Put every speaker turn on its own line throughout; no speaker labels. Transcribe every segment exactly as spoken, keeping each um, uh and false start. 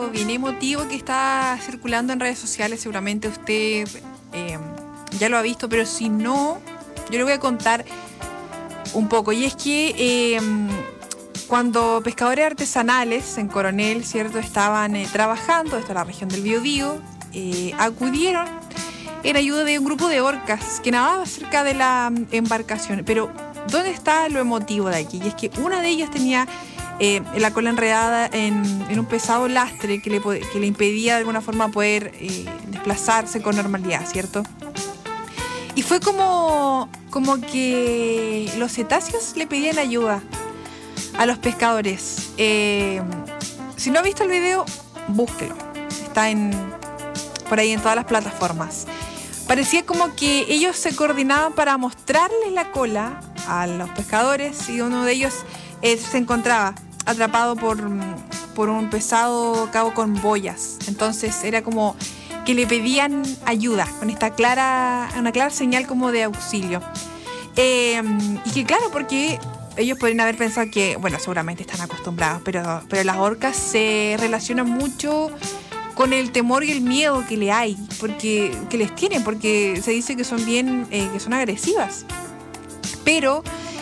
video bien emotivo que está circulando en redes sociales. Seguramente usted eh, ya lo ha visto, pero si no, yo le voy a contar un poco. Y es que eh, cuando pescadores artesanales en Coronel, ¿cierto?, estaban eh, trabajando, esto es la región del Biobío, eh, acudieron en ayuda de un grupo de orcas que nadaba cerca de la embarcación. Pero ¿dónde está lo emotivo de aquí? Y es que una de ellas tenía eh, la cola enredada en, en un pesado lastre que le, que le impedía de alguna forma poder eh, desplazarse con normalidad, ¿cierto? Y fue como, como que los cetáceos le pedían ayuda a los pescadores. Eh, si no ha visto el video, búsquelo. Está en, por ahí en todas las plataformas. Parecía como que ellos se coordinaban para mostrarles la cola a los pescadores y uno de ellos eh, se encontraba atrapado por, por un pesado cabo con boyas. Entonces era como que le pedían ayuda con esta clara, una clara señal como de auxilio. Eh, y que claro, porque ellos podrían haber pensado que, bueno, seguramente están acostumbrados, pero, pero las orcas se relacionan mucho con el temor y el miedo que le hay, porque que les tienen, porque se dice que son bien, eh, que son agresivas. Pero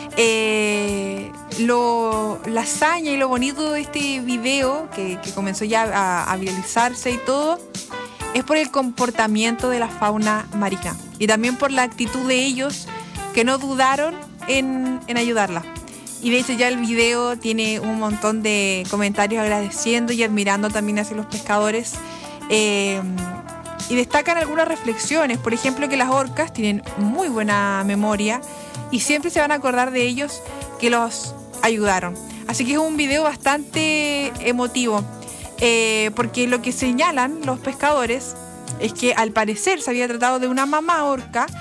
eh, lo, la hazaña y lo bonito de este video, que, que comenzó ya a, a viralizarse y todo, es por el comportamiento de la fauna marina y también por la actitud de ellos, que no dudaron en, en ayudarla. Y de hecho ya el video tiene un montón de comentarios agradeciendo y admirando también hacia los pescadores. Eh, y destacan algunas reflexiones. Por ejemplo, que las orcas tienen muy buena memoria y siempre se van a acordar de ellos que los ayudaron. Así que es un video bastante emotivo. Eh, porque lo que señalan los pescadores es que al parecer se había tratado de una mamá orca